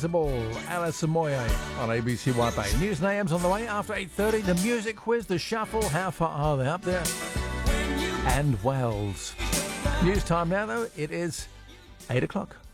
Invisible, Alison Moyet on ABC White News and AM's on the way after 8:30. The music quiz, the shuffle. How far are they up there? And Wells. News time now, though. It is 8 o'clock.